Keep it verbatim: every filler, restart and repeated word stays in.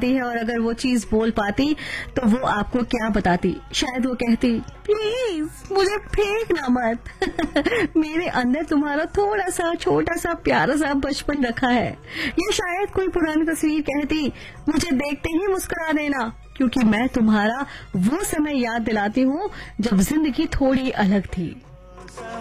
जाती है और अगर वो चीज बोल पाती तो वो आपको क्या बताती? शायद वो कहती, प्लीज मुझे फेंकना मत मेरे अंदर तुम्हारा थोड़ा सा छोटा सा प्यारा सा बचपन रखा है। या शायद कोई पुरानी तस्वीर कहती, मुझे देखते ही मुस्कुरा देना क्योंकि मैं तुम्हारा वो समय याद दिलाती हूँ जब जिंदगी थोड़ी अलग थी।